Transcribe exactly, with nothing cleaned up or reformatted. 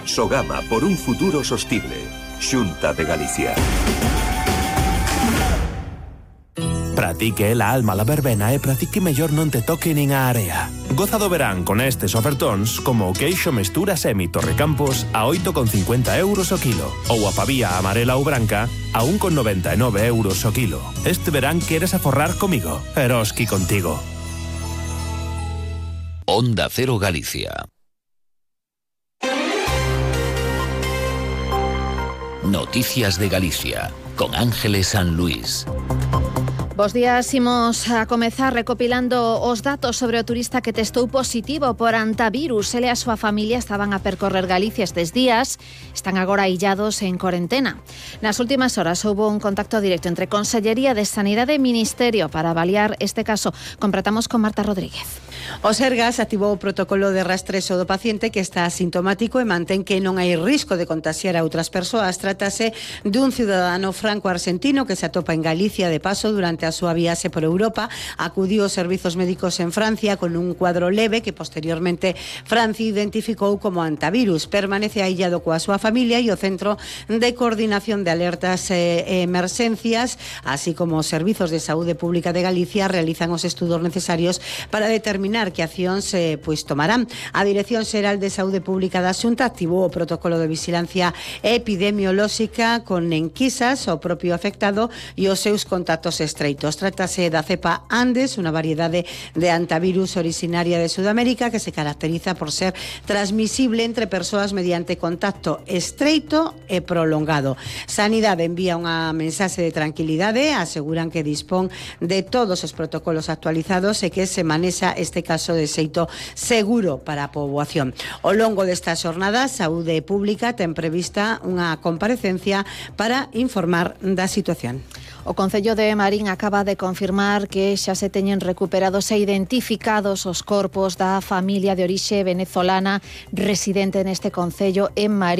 Sogama, por un futuro sostible. Xunta de Galicia. Pratique la alma la verbena e pratique mellor non te toque nin a area. Goza do verán con estes ofertóns como o queixo mestura semi Torrecampos a oito con cincuenta euros o kilo ou a pavía amarela ou branca a un con noventa e nove euros o kilo. Este verán queres aforrar comigo, Eroski contigo. Onda Cero Galicia. Noticias de Galicia con Ángeles San Luis. Bos días, imos a comezar recopilando os datos sobre o turista que testou positivo por antivirus. Ele e a súa familia estaban a percorrer Galicia estes días, están agora illados en corentena. Nas últimas horas houbo un contacto directo entre Consellería de Sanidade e Ministerio para avaliar este caso. Compratamos con Marta Rodríguez. O Sergas activou o protocolo de rastrexo do paciente que está asintomático e mantén que non hai risco de contaxiar a outras persoas. Trátase dun cidadano franco-argentino que se atopa en Galicia de paso durante a súa viaxe por Europa. Acudiu aos servizos médicos en Francia con un cuadro leve que posteriormente Francia identificou como antivirus. Permanece aillado coa súa familia e o Centro de Coordinación de Alertas e Emerxencias, así como os Servizos de Saúde Pública de Galicia, realizan os estudos necesarios para determinar que accións se pois tomarán. A Dirección Xeral de Saúde Pública da Xunta activou o protocolo de vigilancia epidemiolóxica con enquisas ao propio afectado e os seus contactos estreitos. Trátase da cepa Andes, unha variedade de antivirus originaria de Sudamérica que se caracteriza por ser transmisible entre persoas mediante contacto estreito e prolongado. Sanidade envía unha mensaxe de tranquilidade, aseguran que dispón de todos os protocolos actualizados e que se manexa este caso de xeito seguro para a poboación. Ao longo desta xornada, Saúde Pública ten prevista unha comparecencia para informar da situación. O Concello de Marín acaba de confirmar que xa se teñen recuperados e identificados os corpos da familia de orixe venezolana residente neste concello en Marín.